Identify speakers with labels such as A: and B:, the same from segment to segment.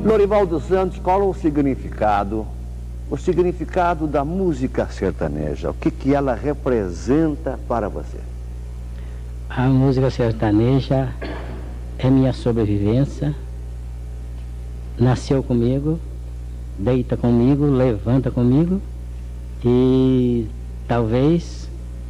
A: Lorival dos Santos, qual o significado da música sertaneja? O que ela representa para você?
B: A música sertaneja é minha sobrevivência. Nasceu comigo, deita comigo, levanta comigo e talvez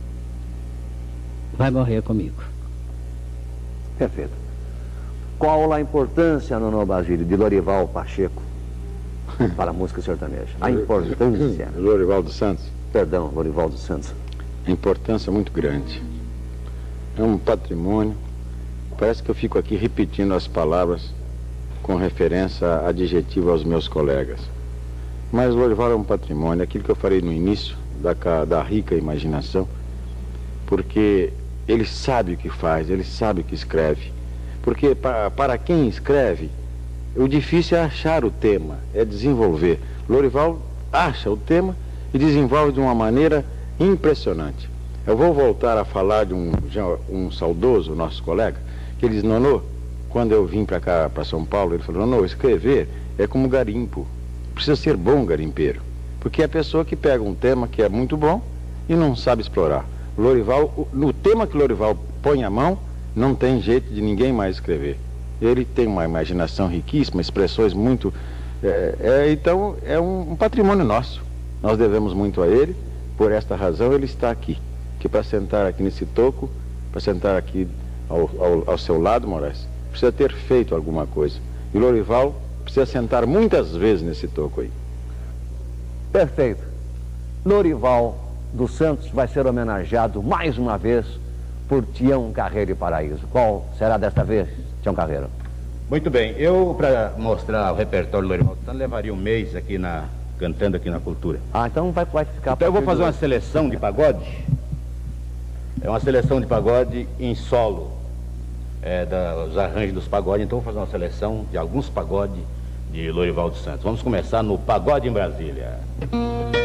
B: vai morrer comigo.
A: Perfeito. Qual a importância, Nono Basílio, de Lorival Pacheco para a música sertaneja? A importância.
C: Lorival dos Santos?
A: Perdão, Lorival dos Santos.
C: A importância é muito grande. É um patrimônio. Parece que eu fico aqui repetindo as palavras com referência adjetiva aos meus colegas. Mas Lorival é um patrimônio, aquilo que eu falei no início, da rica imaginação, porque ele sabe o que faz, ele sabe o que escreve. Porque para quem escreve, o difícil é achar o tema, é desenvolver. Lorival acha o tema e desenvolve de uma maneira impressionante. Eu vou voltar a falar de um saudoso, nosso colega, que ele diz: Nonô, quando eu vim para cá, para São Paulo, ele falou: Nonô, escrever é como garimpo, precisa ser bom garimpeiro, porque é a pessoa que pega um tema que é muito bom e não sabe explorar. Lorival, no tema que Lorival põe a mão, não tem jeito de ninguém mais escrever. Ele tem uma imaginação riquíssima, expressões muito... então, é um patrimônio nosso. Nós devemos muito a ele. Por esta razão, ele está aqui. Que para sentar aqui nesse toco, para sentar aqui ao seu lado, Moraes, precisa ter feito alguma coisa. E Lorival precisa sentar muitas vezes nesse toco aí.
A: Perfeito. Lorival dos Santos vai ser homenageado mais uma vez por Tião Carreiro e Paraíso. Qual será desta vez, Tião Carreiro?
D: Muito bem, eu para mostrar o repertório do Lorival dos Santos levaria um mês aqui cantando aqui na Cultura.
A: Ah, então vai ficar...
D: Então eu vou fazer uma seleção de pagode. É uma seleção de pagode em solo, dos arranjos dos pagodes. Então eu vou fazer uma seleção de alguns pagodes de Lorival dos Santos. Vamos começar no Pagode em Brasília.